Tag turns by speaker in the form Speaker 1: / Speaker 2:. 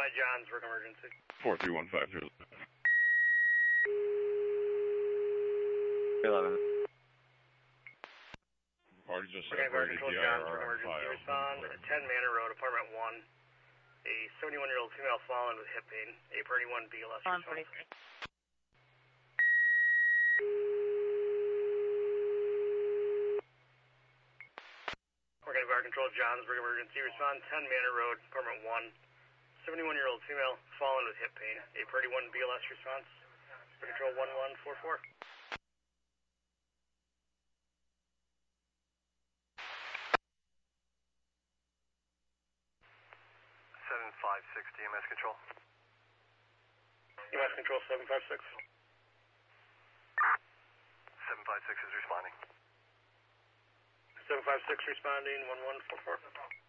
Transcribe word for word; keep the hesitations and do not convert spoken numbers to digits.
Speaker 1: Gemini Johnsburg emergency.
Speaker 2: four three one five zero.
Speaker 3: eleven.
Speaker 2: Party just
Speaker 1: Okay,
Speaker 2: separated
Speaker 1: Control
Speaker 2: D I
Speaker 1: Johnsburg
Speaker 2: R on
Speaker 1: emergency.
Speaker 2: file.
Speaker 1: Respond at ten Manor Road, apartment one. A seventy-one-year-old female fallen with hip pain. A thirty-one B L S response. We're going to Fire Control Johnsburg emergency. Respond ten Manor Road, apartment one. seventy-one-year-old female fallen with hip pain. A thirty-one B L S response. Fire Control one one four four.
Speaker 4: seven five six D M S control.
Speaker 1: D M S control seven five six.
Speaker 4: seven five six is responding.
Speaker 1: seven five six responding one one four four.